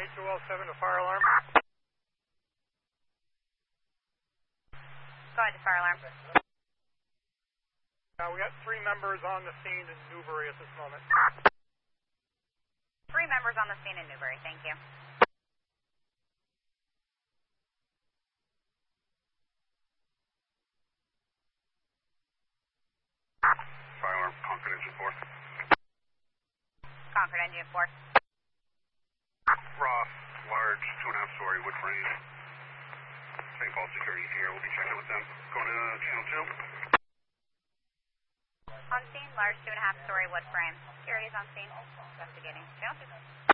8207 to fire alarm. Go ahead to fire alarm. We got 3 members on the scene in Newbury at this moment. 3 members on the scene in Newbury, thank you. Fire alarm, Concord engine 4. Concord engine 4. Ross, large 2.5-story wood frame. St. Paul security here, we'll be checking with them. Going to channel 2. On scene, large 2.5-story wood frame. Security is on scene. Investigating. Channel 2.